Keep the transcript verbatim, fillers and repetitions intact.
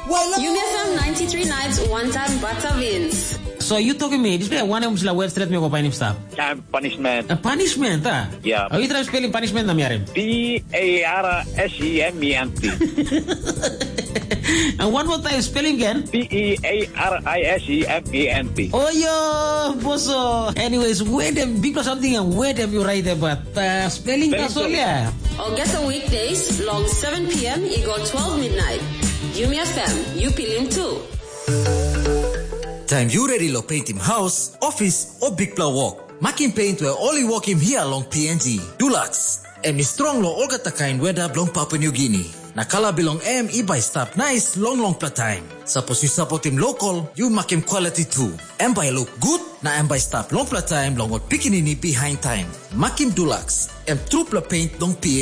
U M F M ninety-three nights, one time butter wins. So you talking me? This one of the web straight me go pain stop. Punishment. A punishment, ah? Yeah. Are you trying spelling punishment na miyarim? P A R S E M E N T. And one more time spelling again. P E A R I S E M E N T. Oh yo, bosso. Anyways, where them because something and where them you write about uh, spelling kasolya. August weekdays, long seven p.m. equal twelve midnight. U M F M, you feeling too. Time you ready to paint him house, office, or big plow walk. Making paint where only walk him here along P N G. Dulux. And is strong lo olga takain weather belong Papua New Guinea. Nakala belong M E by stop nice long long pla time. Suppose you support him local, you make him quality too. M by look good, na M by stop long pla time long what pikinini behind time. Make him Dulux. M true pla paint long P N G.